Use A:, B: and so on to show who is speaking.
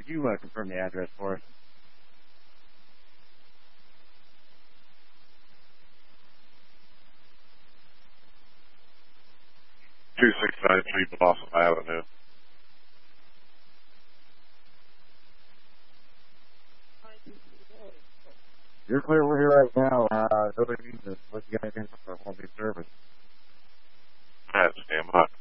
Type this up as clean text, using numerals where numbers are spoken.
A: Could you confirm the address for us?
B: $269 Blossom Avenue.
A: You're clear. We're here right now. Nobody needs to let you guys in for a home service.
B: That's damn much.